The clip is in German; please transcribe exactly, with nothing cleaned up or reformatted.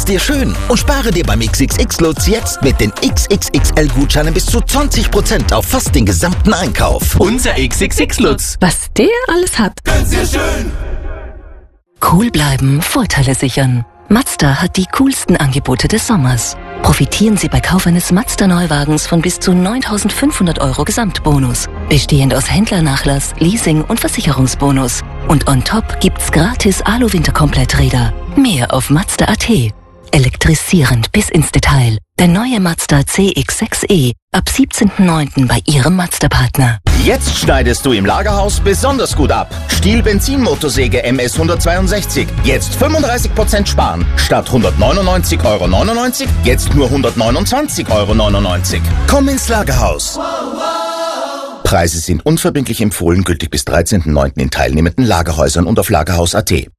dir schön und spare dir beim X X X-Lutz jetzt mit den X X X L-Gutscheinen bis zu zwanzig Prozent auf fast den gesamten Einkauf. Unser X X X-Lutz. Was der alles hat. Ganz sehr schön. Cool bleiben, Vorteile sichern. Mazda hat die coolsten Angebote des Sommers. Profitieren Sie bei Kauf eines Mazda-Neuwagens von bis zu neuntausendfünfhundert Euro Gesamtbonus. Bestehend aus Händlernachlass, Leasing und Versicherungsbonus. Und on top gibt's gratis Alu-Winterkompletträder. Mehr auf Mazda punkt a t. Elektrisierend bis ins Detail. Der neue Mazda C X sechs E. Ab siebzehnten neunten bei Ihrem Mazda-Partner. Jetzt schneidest du im Lagerhaus besonders gut ab. Stihl Benzinmotorsäge M S hundertzweiundsechzig. Jetzt fünfunddreißig Prozent sparen. Statt hundertneunundneunzig Euro neunundneunzig, jetzt nur hundertneunundzwanzig Euro neunundneunzig. Komm ins Lagerhaus. Wow, wow. Preise sind unverbindlich empfohlen, gültig bis dreizehnten neunten in teilnehmenden Lagerhäusern und auf Lagerhaus punkt a t.